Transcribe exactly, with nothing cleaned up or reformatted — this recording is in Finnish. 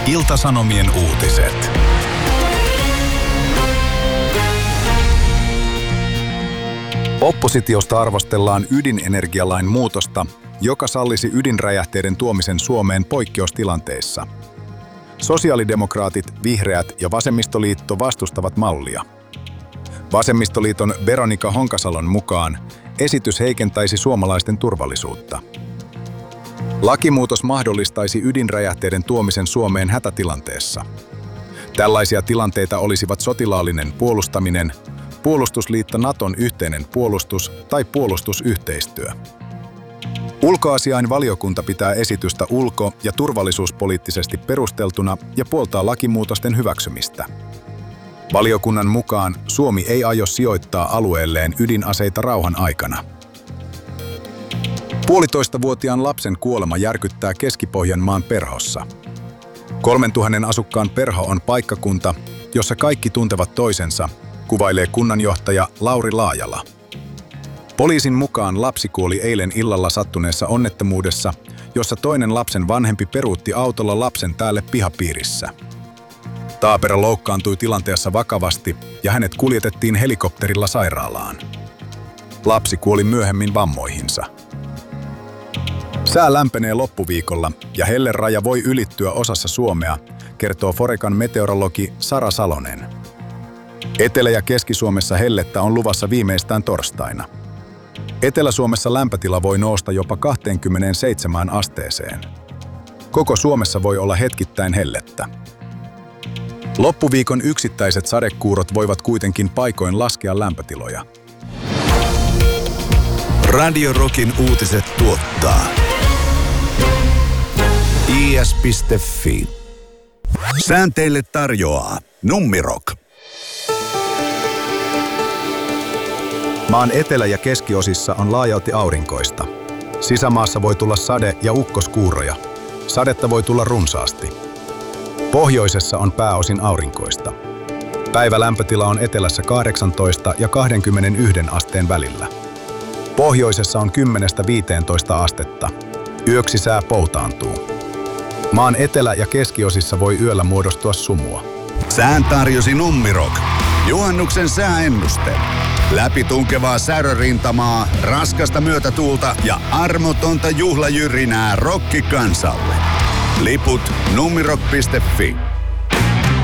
Ilta-Sanomien uutiset. Oppositiosta arvostellaan ydinenergialain muutosta, joka sallisi ydinräjähteiden tuomisen Suomeen poikkeustilanteissa. Sosiaalidemokraatit, vihreät ja vasemmistoliitto vastustavat mallia. Vasemmistoliiton Veronika Honkasalon mukaan esitys heikentäisi suomalaisten turvallisuutta. Lakimuutos mahdollistaisi ydinräjähteiden tuomisen Suomeen hätätilanteessa. Tällaisia tilanteita olisivat sotilaallinen puolustaminen, puolustusliitto Naton yhteinen puolustus tai puolustusyhteistyö. Ulkoasiainvaliokunta pitää esitystä ulko- ja turvallisuuspoliittisesti perusteltuna ja puoltaa lakimuutosten hyväksymistä. Valiokunnan mukaan Suomi ei aio sijoittaa alueelleen ydinaseita rauhan aikana. Puolitoistavuotiaan lapsen kuolema järkyttää Keski-Pohjanmaan Perhossa. Kolmentuhannen asukkaan Perho on paikkakunta, jossa kaikki tuntevat toisensa, kuvailee kunnanjohtaja Lauri Laajala. Poliisin mukaan lapsi kuoli eilen illalla sattuneessa onnettomuudessa, jossa toinen lapsen vanhempi peruutti autolla lapsen täälle pihapiirissä. Taapero loukkaantui tilanteessa vakavasti ja hänet kuljetettiin helikopterilla sairaalaan. Lapsi kuoli myöhemmin vammoihinsa. Sää lämpenee loppuviikolla ja helleraja voi ylittyä osassa Suomea, kertoo Forecan meteorologi Sara Salonen. Etelä- ja Keski-Suomessa hellettä on luvassa viimeistään torstaina. Etelä-Suomessa lämpötila voi nousta jopa kaksikymmentäseitsemän asteeseen. Koko Suomessa voi olla hetkittäin hellettä. Loppuviikon yksittäiset sadekuurot voivat kuitenkin paikoin laskea lämpötiloja. Radio Rockin uutiset tuottaa i s piste f i. Säänteille tarjoaa Nummirock. Maan etelä- ja keskiosissa on laajalti aurinkoista. Sisämaassa voi tulla sade- ja ukkoskuuroja. Sadetta voi tulla runsaasti. Pohjoisessa on pääosin aurinkoista. Päivälämpötila on etelässä kahdeksantoista ja kaksikymmentäyksi asteen välillä. Pohjoisessa on kymmenestä viiteentoista astetta. Yöksi sää poutaantuu. Maan etelä- ja keskiosissa voi yöllä muodostua sumua. Sään tarjosi Nummirock. Juhannuksen sääennuste. Läpitunkevaa särörintamaa, raskasta myötätuulta ja armotonta juhlajyrinää rokkikansalle. Liput nummirock piste f i.